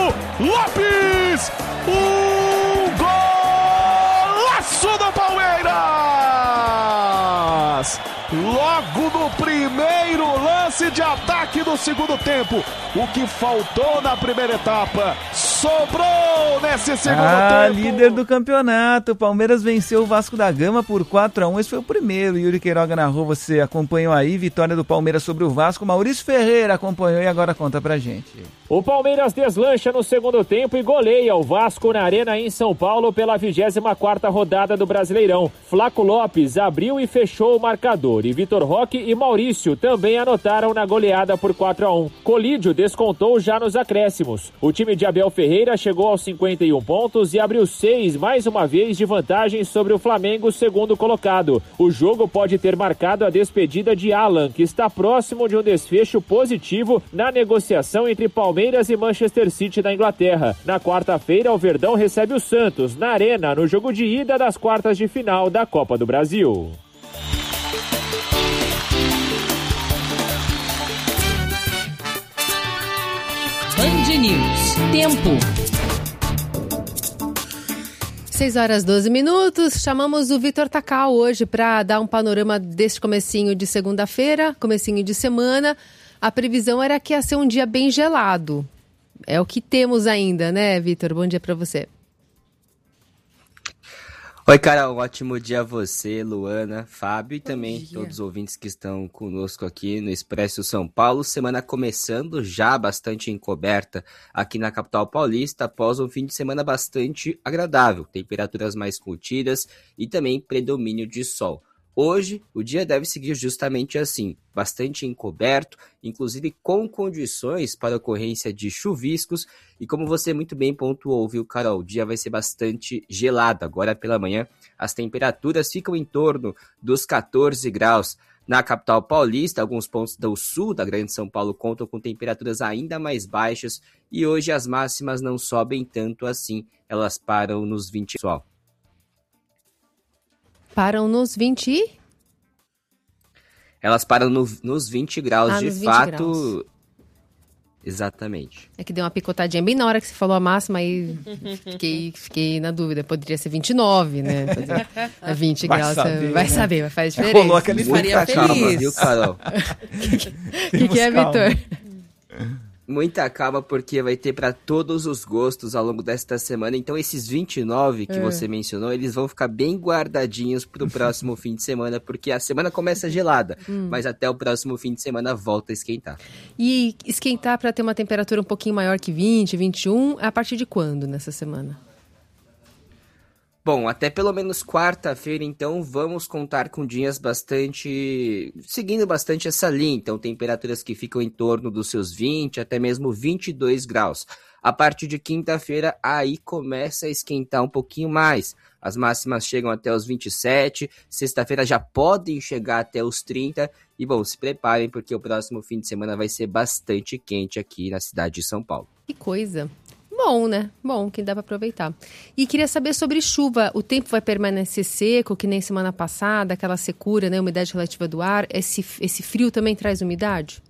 Lopes! Golaço do Palmeiras! Logo no primeiro lance de ataque do segundo tempo. O que faltou na primeira etapa sobrou nesse segundo tempo. Líder do campeonato. O Palmeiras venceu o Vasco da Gama por 4-1. Esse foi o primeiro. Yuri Queiroga narrou, você acompanhou aí. Vitória do Palmeiras sobre o Vasco. Maurício Ferreira acompanhou e agora conta pra gente. O Palmeiras deslancha no segundo tempo e goleia o Vasco na Arena em São Paulo pela 24ª rodada do Brasileirão. Flaco Lopes abriu e fechou o marcador. E Vitor Roque e Maurício também anotaram na goleada por 4-1. Colídio descontou já nos acréscimos. O time de Abel Ferreira chegou aos 51 pontos e abriu 6 mais uma vez de vantagem sobre o Flamengo, segundo colocado. O jogo pode ter marcado a despedida de Alan, que está próximo de um desfecho positivo na negociação entre Palmeiras e Manchester City da Inglaterra. Na quarta-feira, o Verdão recebe o Santos na Arena no jogo de ida das quartas de final da Copa do Brasil. Band News. Tempo. 6h12. Chamamos o Vitor Takal hoje para dar um panorama deste comecinho de segunda-feira, comecinho de semana. A previsão era que ia ser um dia bem gelado. É o que temos ainda, né, Vitor? Bom dia para você. Oi, Carol, um ótimo dia a você, Luana, Fábio e também todos os ouvintes que estão conosco aqui no Expresso São Paulo. Semana começando já bastante encoberta aqui na capital paulista, após um fim de semana bastante agradável, temperaturas mais contidas e também predomínio de sol. Hoje, o dia deve seguir justamente assim, bastante encoberto, inclusive com condições para ocorrência de chuviscos. E como você muito bem pontuou, viu, Carol, o dia vai ser bastante gelado. Agora pela manhã, as temperaturas ficam em torno dos 14 graus. Na capital paulista, alguns pontos do sul da Grande São Paulo contam com temperaturas ainda mais baixas. E hoje as máximas não sobem tanto assim, elas param nos 20 graus. Param nos 20? Elas param nos 20 graus, de 20 fato. Graus. Exatamente. É que deu uma picotadinha bem na hora que você falou a máxima, aí fiquei na dúvida. Poderia ser 29, né? É 20 graus, saber, vai né? saber, vai fazer diferença. Coloca ali, Muita calma, viu, Carol? O que é, Vitor? Muita calma, porque vai ter para todos os gostos ao longo desta semana. Então, esses 29 que você mencionou, eles vão ficar bem guardadinhos para o próximo fim de semana, porque a semana começa gelada, mas até o próximo fim de semana volta a esquentar. E esquentar para ter uma temperatura um pouquinho maior que 20, 21, a partir de quando nessa semana? Bom, até pelo menos quarta-feira, então, vamos contar com dias seguindo bastante essa linha. Então, temperaturas que ficam em torno dos seus 20, até mesmo 22 graus. A partir de quinta-feira, aí começa a esquentar um pouquinho mais. As máximas chegam até os 27, sexta-feira já podem chegar até os 30. E, bom, se preparem, porque o próximo fim de semana vai ser bastante quente aqui na cidade de São Paulo. Que coisa! Bom, né? Bom, que dá para aproveitar. E queria saber sobre chuva. O tempo vai permanecer seco, que nem semana passada, aquela secura, né? Umidade relativa do ar. Esse frio também traz umidade?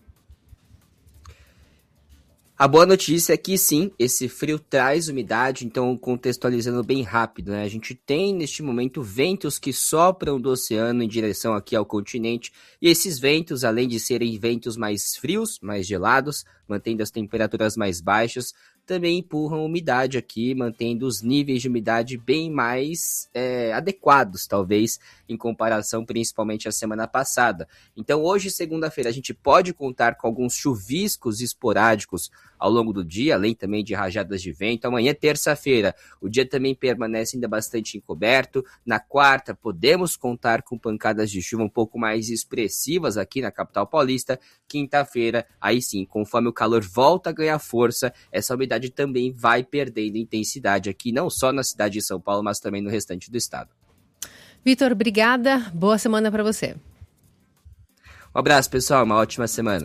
A boa notícia é que sim, esse frio traz umidade, então contextualizando bem rápido, né? A gente tem neste momento ventos que sopram do oceano em direção aqui ao continente, e esses ventos, além de serem ventos mais frios, mais gelados, mantendo as temperaturas mais baixas, também empurram umidade aqui, mantendo os níveis de umidade bem mais adequados, talvez, em comparação principalmente à semana passada. Então hoje, segunda-feira, a gente pode contar com alguns chuviscos esporádicos ao longo do dia, além também de rajadas de vento. Amanhã, terça-feira, o dia também permanece ainda bastante encoberto. Na quarta, podemos contar com pancadas de chuva um pouco mais expressivas aqui na capital paulista. Quinta-feira, aí sim, conforme o calor volta a ganhar força, essa umidade também vai perdendo intensidade aqui, não só na cidade de São Paulo, mas também no restante do estado. Vitor, obrigada. Boa semana para você. Um abraço, pessoal. Uma ótima semana.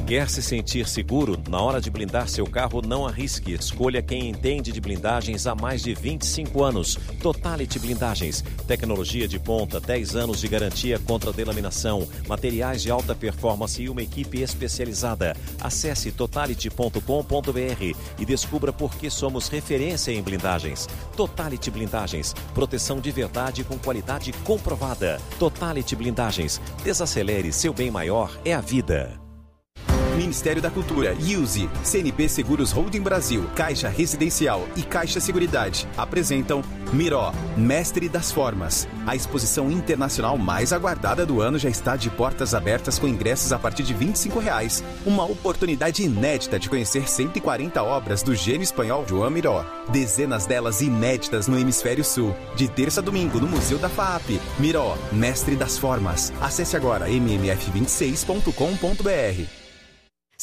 Quer se sentir seguro? Na hora de blindar seu carro, não arrisque. Escolha quem entende de blindagens há mais de 25 anos. Totality Blindagens. Tecnologia de ponta, 10 anos de garantia contra delaminação, materiais de alta performance e uma equipe especializada. Acesse totality.com.br e descubra por que somos referência em blindagens. Totality Blindagens. Proteção de verdade com qualidade comprovada. Totality Blindagens. Desacelere, seu bem maior é a vida. Ministério da Cultura, IUSE, CNP Seguros Holding Brasil, Caixa Residencial e Caixa Seguridade apresentam Miró, Mestre das Formas. A exposição internacional mais aguardada do ano já está de portas abertas com ingressos a partir de R$ 25. Uma oportunidade inédita de conhecer 140 obras do gênio espanhol Joan Miró. Dezenas delas inéditas no Hemisfério Sul. De terça a domingo no Museu da FAAP. Miró, Mestre das Formas. Acesse agora mmf26.com.br.